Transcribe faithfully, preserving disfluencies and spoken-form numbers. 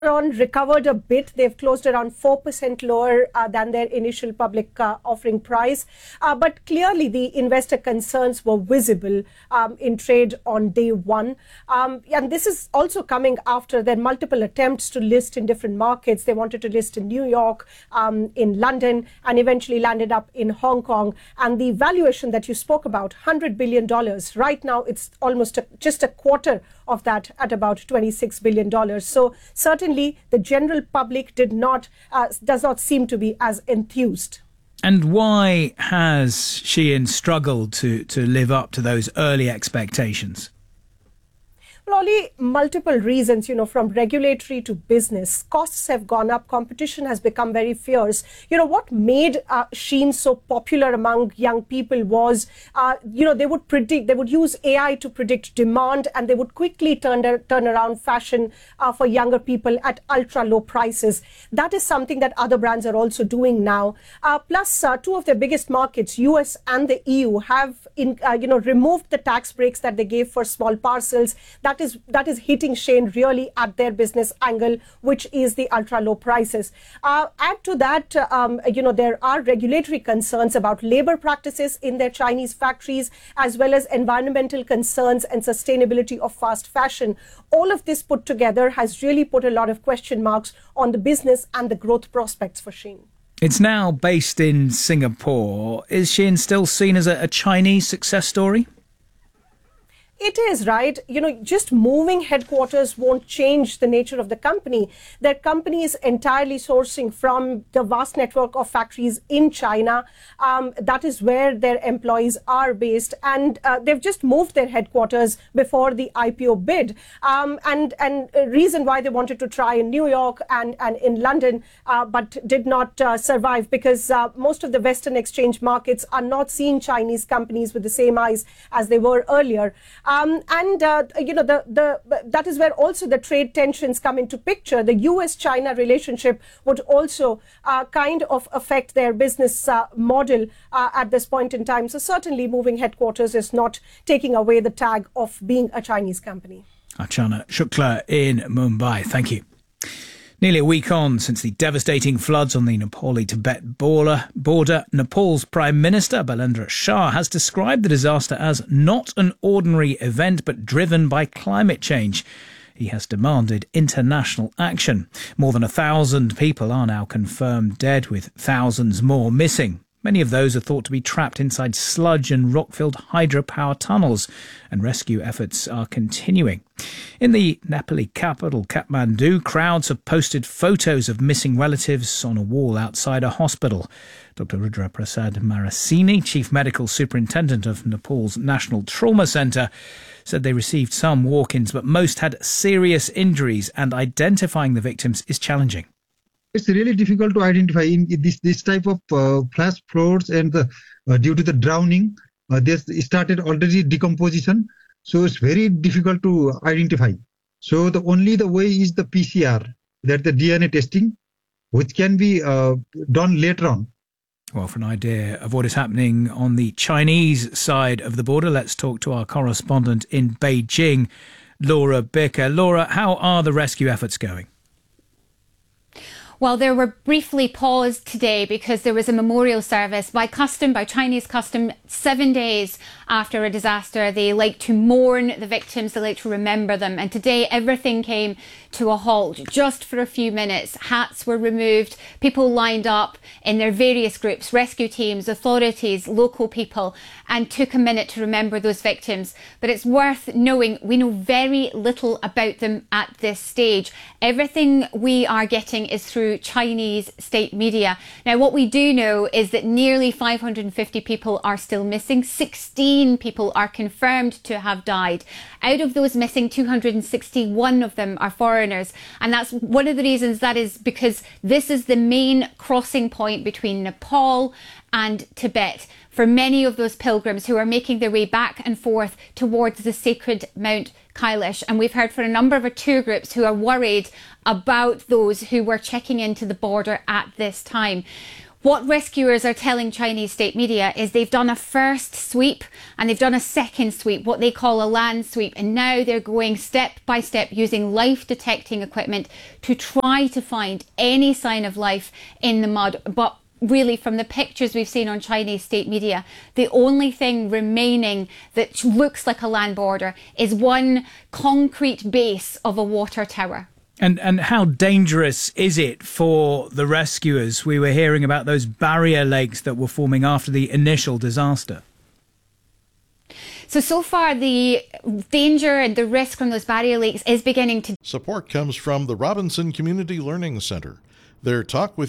on recovered a bit. They've closed around four percent lower uh, than their initial public uh, offering price. Uh, but clearly the investor concerns were visible um, in trade on day one. Um, and this is also coming after their multiple attempts to list in different markets. They wanted to list in New York, um, in London, and eventually landed up in Hong Kong. And the valuation that you spoke about, one hundred billion dollars, right now it's almost a, just a quarter of that at about twenty-six billion dollars. So certainly the general public did not, uh, does not seem to be as enthused. And why has Shein struggled to, to live up to those early expectations? Well, only multiple reasons, you know, from regulatory to business. Costs have gone up. Competition has become very fierce. You know, what made uh, Shein so popular among young people was, uh, you know, they would predict, they would use A I to predict demand, and they would quickly turn, turn around fashion uh, for younger people at ultra low prices. That is something that other brands are also doing now. Uh, plus, uh, two of their biggest markets, U S and the E U, have, in, uh, you know, removed the tax breaks that they gave for small parcels. That is that is hitting Shein really at their business angle, which is the ultra low prices. Uh, add to that, um, you know, there are regulatory concerns about labor practices in their Chinese factories, as well as environmental concerns and sustainability of fast fashion. All of this put together has really put a lot of question marks on the business and the growth prospects for Shein. It's now based in Singapore. Is Shein still seen as a, a Chinese success story? It is, right? You know, just moving headquarters won't change the nature of the company. Their company is entirely sourcing from the vast network of factories in China. Um, that is where their employees are based. And uh, they've just moved their headquarters before the I P O bid. Um, and and a reason why they wanted to try in New York and, and in London, uh, but did not uh, survive, because uh, most of the Western exchange markets are not seeing Chinese companies with the same eyes as they were earlier. Um, and, uh, you know, the, the, that is where also the trade tensions come into picture. The U S China relationship would also uh, kind of affect their business uh, model uh, at this point in time. So certainly moving headquarters is not taking away the tag of being a Chinese company. Archana Shukla in Mumbai. Thank you. Nearly a week on since the devastating floods on the Nepali-Tibet border, border, Nepal's Prime Minister Balendra Shah has described the disaster as not an ordinary event but driven by climate change. He has demanded international action. More than a thousand people are now confirmed dead, with thousands more missing. Many of those are thought to be trapped inside sludge and rock-filled hydropower tunnels, and rescue efforts are continuing. In the Nepali capital, Kathmandu, crowds have posted photos of missing relatives on a wall outside a hospital. Doctor Rudra Prasad Marasini, Chief Medical Superintendent of Nepal's National Trauma Centre, said they received some walk-ins, but most had serious injuries, and identifying the victims is challenging. It's really difficult to identify in this this type of uh, flash floods, and the, uh, due to the drowning, uh, this started already decomposition. So it's very difficult to identify. So the only the way is the P C R, that the D N A testing, which can be uh, done later on. Well, for an idea of what is happening on the Chinese side of the border, let's talk to our correspondent in Beijing, Laura Bicker. Laura, how are the rescue efforts going? Well, they were briefly paused today because there was a memorial service by custom, by Chinese custom, seven days after a disaster. They like to mourn the victims, they like to remember them. And today everything came to a halt just for a few minutes. Hats were removed, people lined up in their various groups, rescue teams, authorities, local people, and took a minute to remember those victims. But it's worth knowing we know very little about them at this stage. Everything we are getting is through Chinese state media. Now, what we do know is that nearly five hundred fifty people are still missing. sixteen people are confirmed to have died. Out of those missing, two hundred sixty-one of them are foreigners. And that's one of the reasons. That is because this is the main crossing point between Nepal and Tibet for many of those pilgrims who are making their way back and forth towards the sacred Mount Kailash. And we've heard from a number of our tour groups who are worried about those who were checking into the border at this time. What rescuers are telling Chinese state media is they've done a first sweep and they've done a second sweep, what they call a land sweep, and now they're going step by step using life detecting equipment to try to find any sign of life in the mud. But really, from the pictures we've seen on Chinese state media, the only thing remaining that looks like a land border is one concrete base of a water tower. And and how dangerous is it for the rescuers? We were hearing about those barrier lakes that were forming after the initial disaster. So, so far, the danger and the risk from those barrier lakes is beginning to... Support comes from the Robinson Community Learning Center. Their Talk With